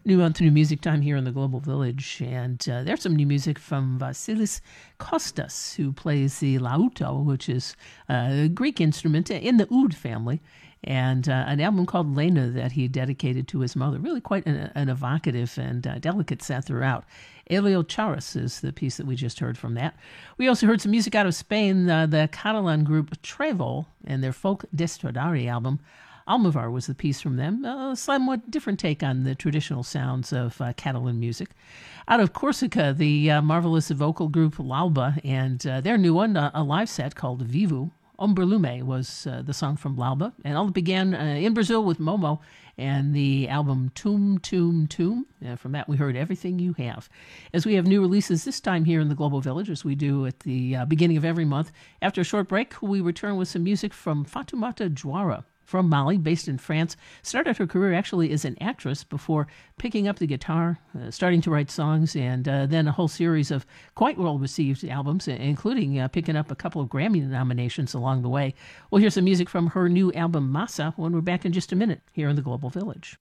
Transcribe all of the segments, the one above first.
New month, new music time here in the Global Village, and there's some new music from Vasilis Kostas, who plays the lauto, which is a Greek instrument in the oud family, and an album called Lena that he dedicated to his mother. Really quite an evocative and delicate set throughout. Elio Charas is the piece that we just heard from that. We also heard some music out of Spain, the Catalan group Trevol, and their Folk d'Estradari album. Almovar was the piece from them, a somewhat different take on the traditional sounds of Catalan music. Out of Corsica, the marvelous vocal group L'Alba, and their new one, a live set called Vivu. Omberlume was the song from L'Alba, and all began in Brazil with Momo and the album Tum Tum Tum. From that, we heard Everything You Have. As we have new releases this time here in the Global Village, as we do at the beginning of every month, after a short break, we return with some music from Fatoumata Diawara. From Mali, based in France, started her career actually as an actress before picking up the guitar, starting to write songs, and then a whole series of quite well-received albums, including picking up a couple of Grammy nominations along the way. We'll hear some music from her new album, Massa, when we're back in just a minute here in the Global Village.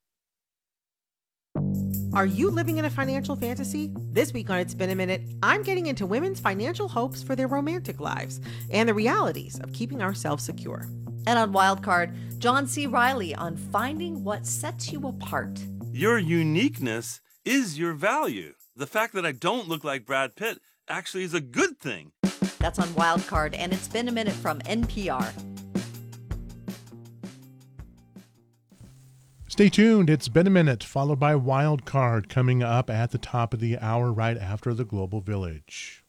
Are you living in a financial fantasy? This week on It's Been a Minute, I'm getting into women's financial hopes for their romantic lives and the realities of keeping ourselves secure. And on Wildcard, John C. Reilly on finding what sets you apart. Your uniqueness is your value. The fact that I don't look like Brad Pitt actually is a good thing. That's on Wildcard, and It's Been a Minute from NPR. Stay tuned. It's Been a Minute, followed by Wildcard, coming up at the top of the hour right after the Global Village.